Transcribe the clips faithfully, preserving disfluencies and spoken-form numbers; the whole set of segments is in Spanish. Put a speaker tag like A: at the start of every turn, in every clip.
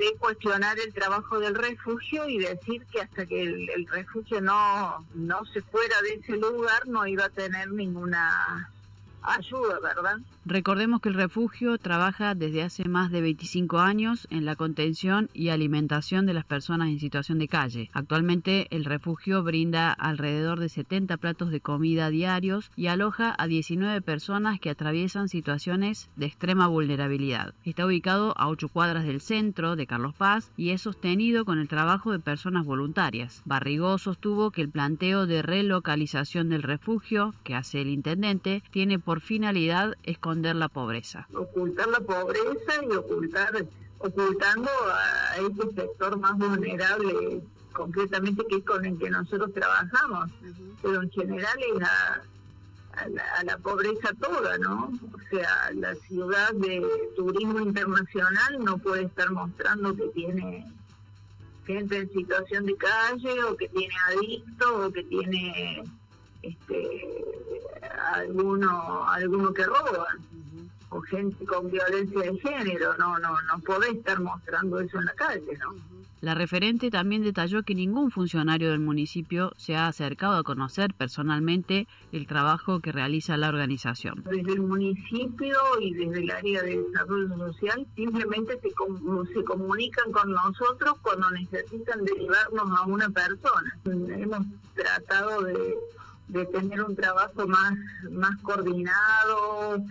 A: de cuestionar el trabajo del refugio y decir que hasta que el, el refugio no, no se fuera de ese lugar no iba a tener ninguna ayuda, ¿verdad?
B: Recordemos que el refugio trabaja desde hace más de veinticinco años en la contención y alimentación de las personas en situación de calle. Actualmente el refugio brinda alrededor de setenta platos de comida diarios y aloja a diecinueve personas que atraviesan situaciones de extrema vulnerabilidad. Está ubicado a ocho cuadras del centro de Carlos Paz y es sostenido con el trabajo de personas voluntarias. Barrigó sostuvo que el planteo de relocalización del refugio que hace el intendente tiene por finalidad esconder la pobreza.
A: Ocultar la pobreza y ocultar, ocultando a ese sector más vulnerable, concretamente que es con el que nosotros trabajamos, uh-huh. Pero en general es a, a, la, a la pobreza toda, ¿no? O sea, la ciudad de turismo internacional no puede estar mostrando que tiene gente en situación de calle o que tiene adicto o que tiene este alguno alguno que roba, uh-huh. O gente con violencia de género. No no no podés estar mostrando eso en la calle, ¿no? Uh-huh.
B: La referente también detalló que ningún funcionario del municipio se ha acercado a conocer personalmente el trabajo que realiza la organización.
A: Desde el municipio y desde el área de desarrollo social simplemente se, com- se comunican con nosotros cuando necesitan derivarnos a una persona. Hemos tratado de de tener un trabajo más más coordinado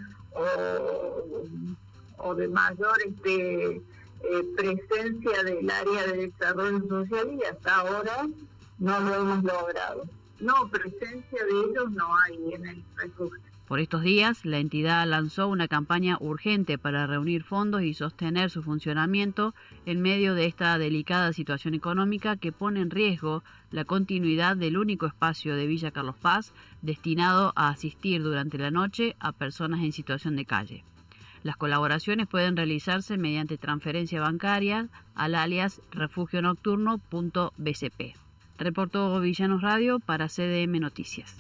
A: o, o de mayor este eh, presencia del área de desarrollo social y hasta ahora no lo hemos logrado. No, presencia de ellos no hay en el refugio.
B: Por estos días, la entidad lanzó una campaña urgente para reunir fondos y sostener su funcionamiento en medio de esta delicada situación económica que pone en riesgo la continuidad del único espacio de Villa Carlos Paz destinado a asistir durante la noche a personas en situación de calle. Las colaboraciones pueden realizarse mediante transferencia bancaria al alias refugio nocturno punto b c p. Reportó Villanos Radio para C D M Noticias.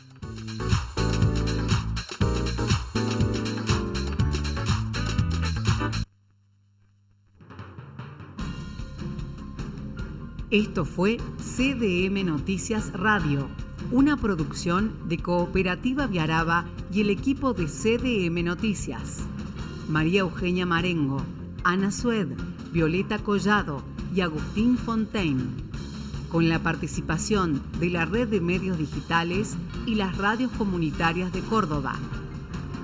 C: Esto fue C D M Noticias Radio, una producción de Cooperativa Viaraba y el equipo de C D M Noticias. María Eugenia Marengo, Ana Sued, Violeta Collado y Agustín Fontaine. Con la participación de la Red de Medios Digitales y las radios comunitarias de Córdoba.